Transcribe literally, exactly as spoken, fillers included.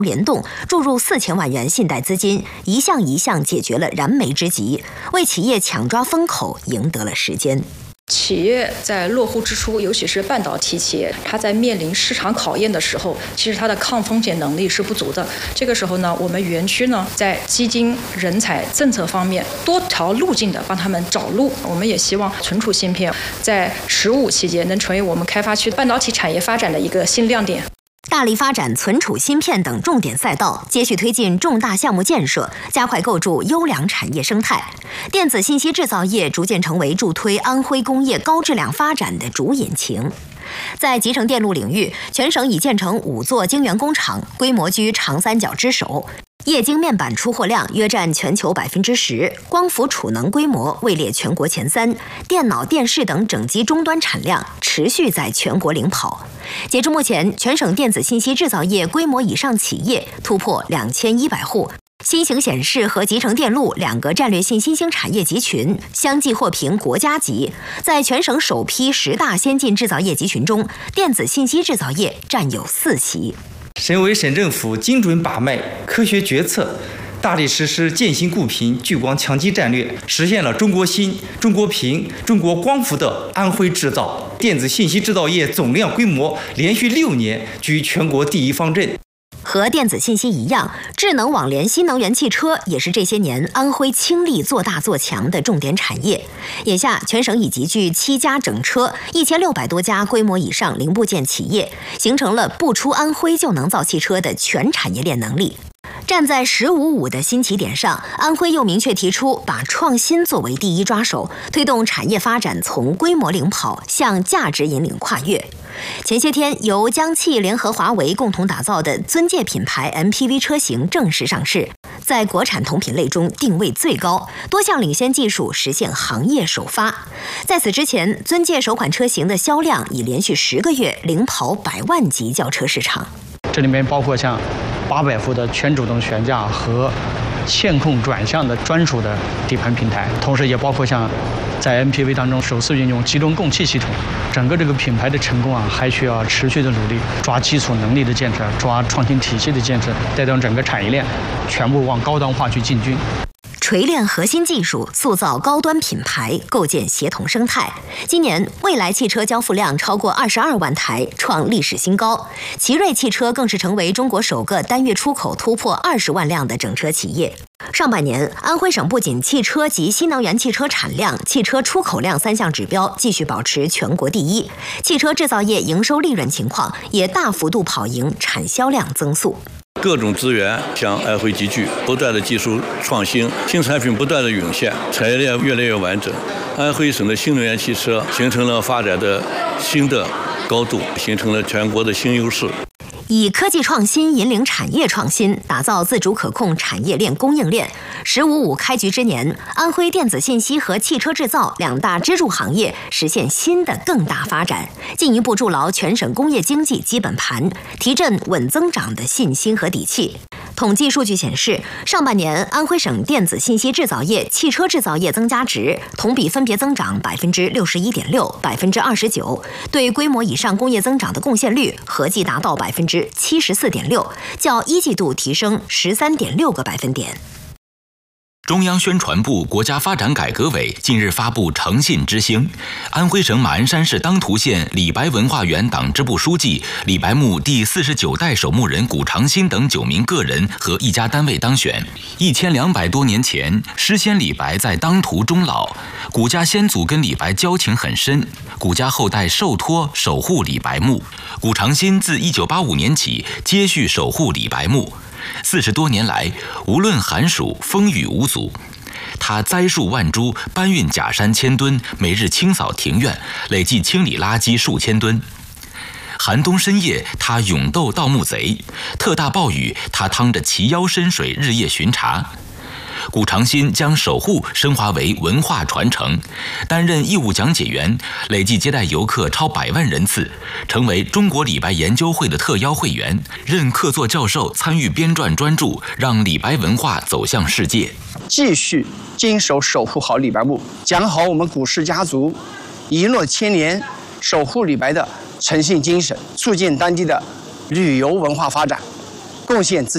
联动注入四千万元信贷资金，一项一项解决了燃眉之急，为企业抢抓风口赢得了时间。 企业在落户之初，尤其是半导体企业，它在面临市场考验的时候，其实它的抗风险能力是不足的。这个时候呢，我们园区呢在基金、人才、政策方面多条路径的帮他们找路。我们也希望存储芯片在“十五”期间能成为我们开发区半导体产业发展的一个新亮点。 大力发展存储芯片等重点赛道，接续推进重大项目建设，加快构筑优良产业生态。电子信息制造业逐渐成为助推安徽工业高质量发展的主引擎。在集成电路领域，全省已建成五座晶圆工厂，规模居长三角之首。液晶面板出货量约占全球百分之十，光伏储能规模位列全国前三，电脑、电视等整机终端产量持续在全国领跑。截至目前，全省电子信息制造业规模以上企业突破两千一百户，新型显示和集成电路两个战略性新兴产业集群相继获评国家级。在全省首批十大先进制造业集群中，电子信息制造业占有四席。 省委省政府精准把脉、科学决策，大力实施建新固频、聚光强基战略，实现了中国芯、中国屏、中国光伏的安徽制造。电子信息制造业总量规模连续六年居全国第一方阵。 和电子信息一样，智能网联新能源汽车也是这些年安徽倾力做大做强的重点产业。眼下，全省已集聚七家整车、一千六百多家规模以上零部件企业，形成了不出安徽就能造汽车的全产业链能力。站在“十五五”的新起点上，安徽又明确提出把创新作为第一抓手，推动产业发展从规模领跑向价值引领跨越。前些天，由江汽联合华为共同打造的尊界品牌 M P V 车型正式上市，在国产同品类中定位最高，多项领先技术实现行业首发。在此之前，尊界首款车型的销量已连续十个月领跑百万级轿车市场。 这里面包括像八百伏的全主动悬架和线控转向的专属的底盘平台，同时也包括像在 M P V 当中首次运用集中供气系统。整个这个品牌的成功啊，还需要持续的努力，抓基础能力的建设，抓创新体系的建设，带动整个产业链全部往高端化去进军。 锤炼核心技术，塑造高端品牌，构建协同生态。今年，蔚来汽车交付量超过二十二万台，创历史新高。奇瑞汽车更是成为中国首个单月出口突破二十万辆的整车企业。上半年，安徽省不仅汽车及新能源汽车产量、汽车出口量三项指标继续保持全国第一，汽车制造业营收利润情况也大幅度跑赢产销量增速。 各种资源向安徽集聚，不断的技术创新，新产品不断的涌现，产业链越来越完整。安徽省的新能源汽车形成了发展的新的高度，形成了全国的新优势。 以科技创新引领产业创新，打造自主可控产业链供应链。十五五开局之年，安徽电子信息和汽车制造两大支柱行业实现新的更大发展，进一步筑牢全省工业经济基本盘，提振稳增长的信心和底气。统计数据显示，上半年安徽省电子信息制造业、汽车制造业增加值同比分别增长百分之六十一点六、百分之二十九，对规模以上工业增长的贡献率合计达到百分之七十四点六，较一季度提升十三点六个百分点。 中央宣传部、国家发展改革委近日发布诚信之星，安徽省马鞍山市当涂县李白文化园党支部书记、李白墓第四十九代守墓人谷长新等九名个人和一家单位当选。一千两百多年前，诗仙李白在当涂终老，谷家先祖跟李白交情很深，谷家后代受托守护李白墓。谷长新自一九八五年起接续守护李白墓。四十多年来，无论寒暑，风雨无阻。他栽树万株，搬运假山千吨，每日清扫庭院，累计清理垃圾数千吨。寒冬深夜，他勇斗盗墓贼；特大暴雨，他趟着齐腰深水日夜巡查。谷长新将守护升华为文化传承，担任义务讲解员，累计接待游客超百万人次，成为中国李白研究会的特邀会员，任客座教授，参与编撰专著，让李白文化走向世界。 继续坚守守护好李白墓，讲好我们谷氏家族一诺千年守护李白的诚信精神，促进当地的旅游文化发展，贡献自己。